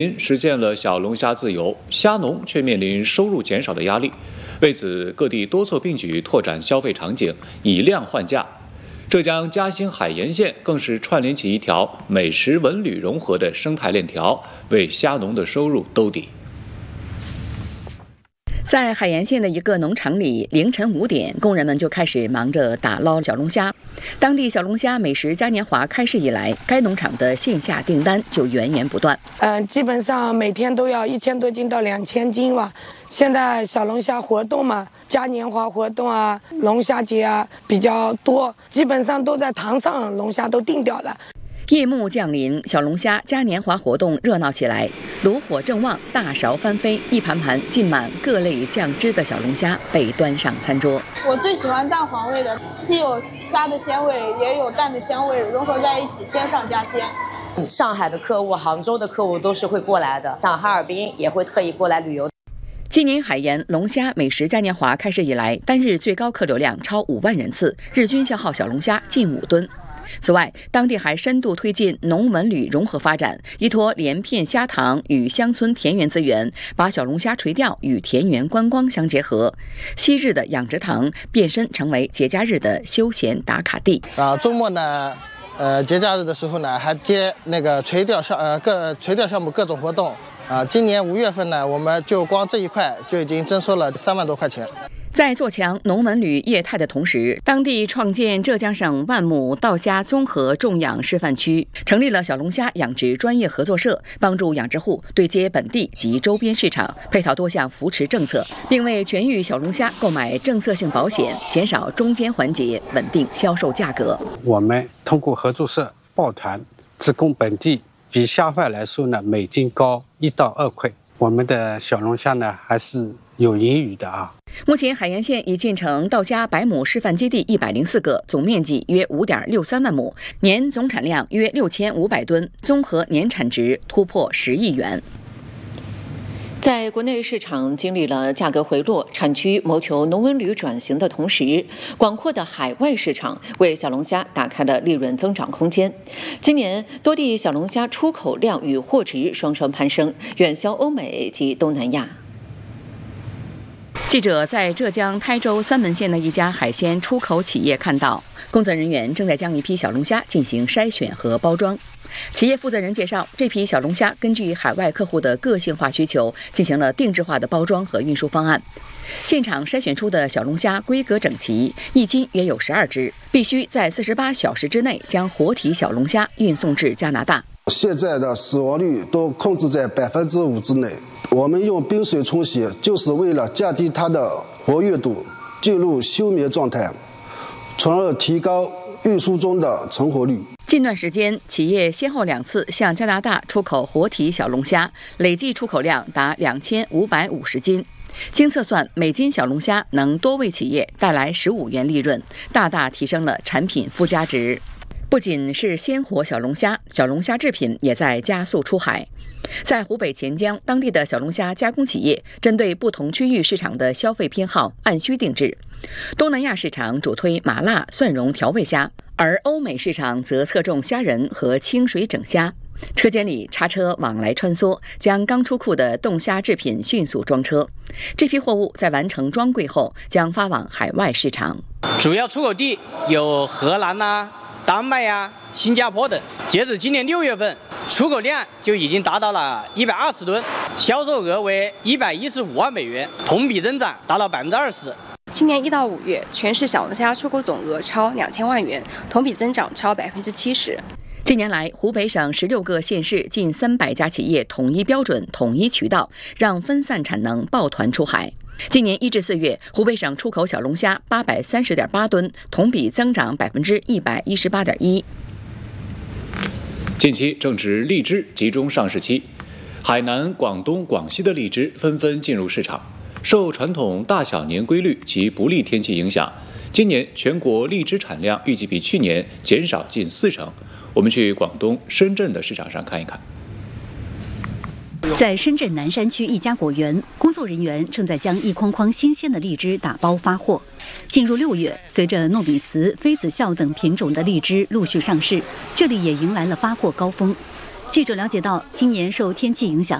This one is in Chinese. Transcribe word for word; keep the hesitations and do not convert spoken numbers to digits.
实现了小龙虾自由，虾农却面临收入减少的压力。为此，各地多措并举，拓展消费场景，以量换价。浙江嘉兴海盐县更是串联起一条美食文旅融合的生态链条，为虾农的收入兜底。 在海盐县的一个农场里，凌晨五点，工人们就开始忙着打捞小龙虾。当地小龙虾美食嘉年华开市以来，该农场的线下订单就源源不断。 嗯、呃，基本上每天都要一千多斤到两千斤吧。现在小龙虾活动嘛，嘉年华活动啊，龙虾节啊比较多，基本上都在塘上龙虾都订掉了。 夜幕降临，小龙虾嘉年华活动热闹起来，炉火正旺，大勺翻飞，一盘盘浸满各类酱汁的小龙虾被端上餐桌。 我最喜欢蛋黄味的，既有虾的鲜味，也有蛋的香味，融合在一起，鲜上加鲜。 上海的客户、杭州的客户都是会过来的，像哈尔滨也会特意过来旅游。 今年海盐龙虾美食嘉年华开市以来，单日最高客流量超五万人次，日均消耗小龙虾近五吨。此外，当地还深度推进农文旅融合发展，依托连片虾塘与乡村田园资源，把小龙虾垂钓与田园观光相结合。昔日的养殖塘变身成为节假日的休闲打卡地。 啊，周末呢，呃，节假日的时候呢，还接那个垂钓项呃各垂钓项目各种活动。啊，今年五月份呢，我们就光这一块就已经征收了三万多块钱。 在做强农文旅业态的同时，当地创建浙江省万亩稻虾综合种养示范区，成立了小龙虾养殖专业合作社，帮助养殖户对接本地及周边市场，配套多项扶持政策，并为全域小龙虾购买政策性保险，减少中间环节，稳定销售价格。 我们通过合作社抱团自供本地，比虾贩来说呢，每斤高一到二块。我们的小龙虾呢，还是有盈余的啊。 目前，海盐县已建成稻虾百亩示范基地一百零四个，总面积约五点六三万亩，年总产量约六千五百吨，综合年产值突破十亿元。 在国内市场经历了价格回落、产区谋求农文旅转型的同时，广阔的海外市场为小龙虾打开了利润增长空间。今年，多地小龙虾出口量与货值双双攀升，远销欧美及东南亚。 记者在浙江台州三门县的一家海鲜出口企业看到，工作人员正在将一批小龙虾进行筛选和包装。企业负责人介绍，这批小龙虾根据海外客户的个性化需求，进行了定制化的包装和运输方案。现场筛选出的小龙虾规格整齐，一斤约有十二只，必须在四十八小时之内将活体小龙虾运送至加拿大。 现在的死亡率都控制在百分之五之内。我们用冰水冲洗，就是为了降低它的活跃度，进入休眠状态，从而提高运输中的成活率。 近段时间，企业先后两次向加拿大出口活体小龙虾，累计出口量达两千五百五十斤。经测算，每斤小龙虾能多为企业带来十五元利润，大大提升了产品附加值。不仅是鲜活小龙虾，小龙虾制品也在加速出海。在湖北潜江，当地的小龙虾加工企业针对不同区域市场的消费偏好，按需定制。东南亚市场主推麻辣蒜蓉调味虾，而欧美市场则侧重虾仁和清水整虾。车间里叉车往来穿梭，将刚出库的冻虾制品迅速装车。这批货物在完成装柜后，将发往海外市场。 主要出口地有荷兰呐、啊、丹麦呀、啊、新加坡等。截止今年六月份，出口量就已经达到了一百二十吨，销售额为一百一十五万美元，同比增长达到百分之二十。 今年一到五月，全市小龙虾出口总额超两千万元，同比增长超百分之七十。 近年来，湖北省十六个县市近三百家企业统一标准、统一渠道，让分散产能抱团出海。今年一至四月，湖北省出口小龙虾八百三十点八吨，同比增长百分之一百一十八点一。 近期正值荔枝集中上市期，海南、广东、广西的荔枝纷纷进入市场。受传统大小年规律及不利天气影响，今年全国荔枝产量预计比去年减少近四成。我们去广东深圳的市场上看一看。 在深圳南山区一家果园，工作人员正在将一筐筐新鲜的荔枝打包发货。进入六月，随着糯米糍、妃子笑等品种的荔枝陆续上市，这里也迎来了发货高峰。 记者了解到，今年受天气影响，